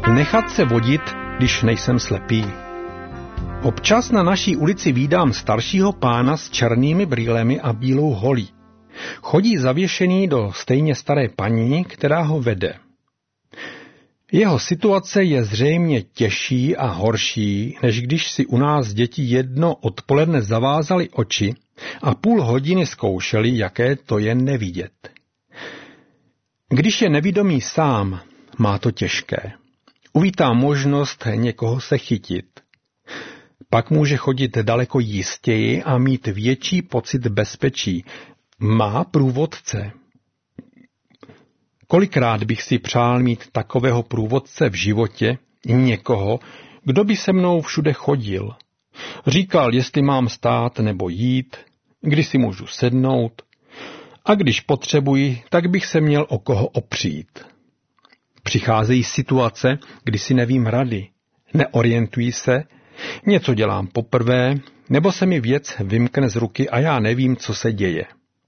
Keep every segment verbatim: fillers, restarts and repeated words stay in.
Nechat se vodit, když nejsem slepý. Občas na naší ulici vídám staršího pána s černými brýlemi a bílou holí. Chodí zavěšený do stejně staré paní, která ho vede. Jeho situace je zřejmě těžší a horší, než když si u nás děti jedno odpoledne zavázali oči a půl hodiny zkoušeli, jaké to je nevidět. Když je nevidomý sám, má to těžké. Uvítá možnost někoho se chytit. Pak může chodit daleko jistěji a mít větší pocit bezpečí. Má průvodce. Kolikrát bych si přál mít takového průvodce v životě, někoho, kdo by se mnou všude chodil. Říkal, jestli mám stát nebo jít, kdy si můžu sednout a když potřebuji, tak bych se měl o koho opřít. Přicházejí situace, kdy si nevím rady, neorientuji se, něco dělám poprvé, nebo se mi věc vymkne z ruky a já nevím, co se děje.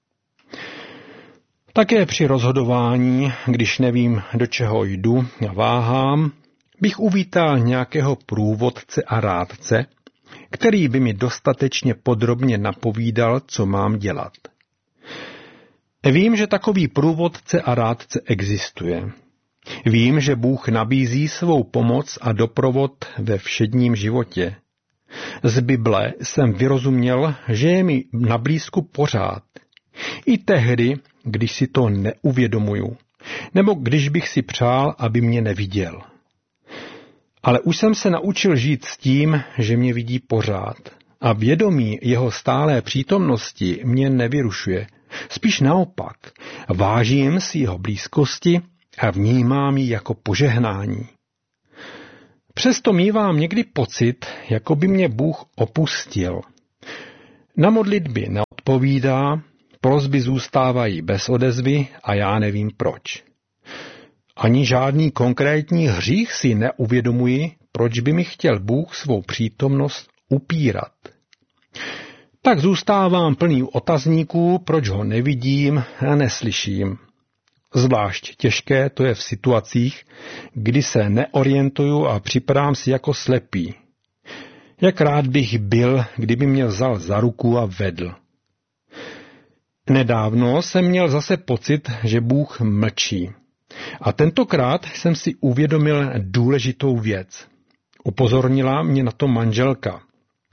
Také při rozhodování, když nevím, do čeho jdu a váhám, bych uvítal nějakého průvodce a rádce, který by mi dostatečně podrobně napovídal, co mám dělat. Vím, že takový průvodce a rádce existuje. Vím, že Bůh nabízí svou pomoc a doprovod ve všedním životě. Z Bible jsem vyrozuměl, že je mi na blízku pořád. I tehdy, když si to neuvědomuju, nebo když bych si přál, aby mě neviděl. Ale už jsem se naučil žít s tím, že mě vidí pořád. A vědomí jeho stálé přítomnosti mě nevyrušuje. Spíš naopak, vážím si jeho blízkosti a vnímám ji jako požehnání. Přesto mívám někdy pocit, jako by mě Bůh opustil. Na modlitby neodpovídá, prosby zůstávají bez odezvy a já nevím proč. Ani žádný konkrétní hřích si neuvědomuji, proč by mi chtěl Bůh svou přítomnost upírat. Tak zůstávám plný otazníků, proč ho nevidím a neslyším. Zvlášť těžké to je v situacích, kdy se neorientuju a připadám si jako slepý. Jak rád bych byl, kdyby mě vzal za ruku a vedl. Nedávno jsem měl zase pocit, že Bůh mlčí. A tentokrát jsem si uvědomil důležitou věc. Upozornila mě na to manželka.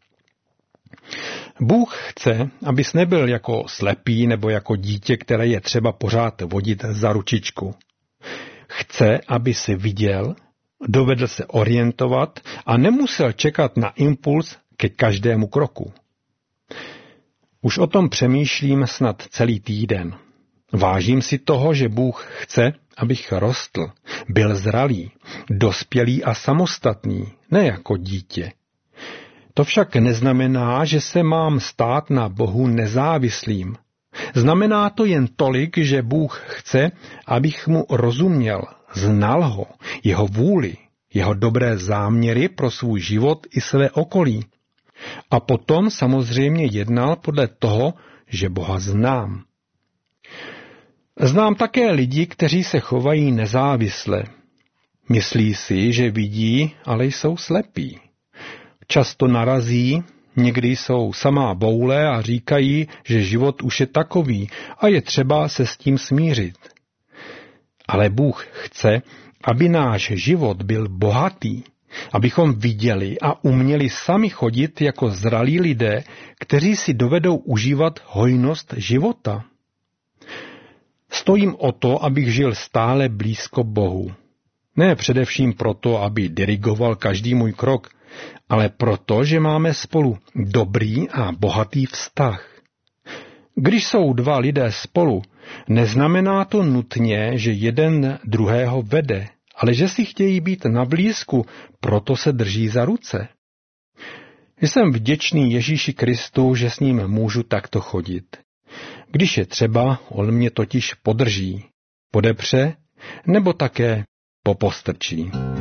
Bůh chce, abys nebyl jako slepý nebo jako dítě, které je třeba pořád vodit za ručičku. Chce, aby si viděl, dovedl se orientovat a nemusel čekat na impuls ke každému kroku. Už o tom přemýšlím snad celý týden. Vážím si toho, že Bůh chce, abych rostl, byl zralý, dospělý a samostatný, ne jako dítě. To však neznamená, že se mám stát na Bohu nezávislým. Znamená to jen tolik, že Bůh chce, abych mu rozuměl, znal ho, jeho vůli, jeho dobré záměry pro svůj život i své okolí. A potom samozřejmě jednal podle toho, že Boha znám. Znám také lidi, kteří se chovají nezávisle. Myslí si, že vidí, ale jsou slepí. Často narazí, někdy jsou samá boule a říkají, že život už je takový a je třeba se s tím smířit. Ale Bůh chce, aby náš život byl bohatý, abychom viděli a uměli sami chodit jako zralí lidé, kteří si dovedou užívat hojnost života. Stojím o to, abych žil stále blízko Bohu. Ne především proto, aby dirigoval každý můj krok, ale proto, že máme spolu dobrý a bohatý vztah. Když jsou dva lidé spolu, neznamená to nutně, že jeden druhého vede, ale že si chtějí být na blízku, proto se drží za ruce. Jsem vděčný Ježíši Kristu, že s ním můžu takto chodit. Když je třeba, on mě totiž podrží, podepře nebo také popostrčí.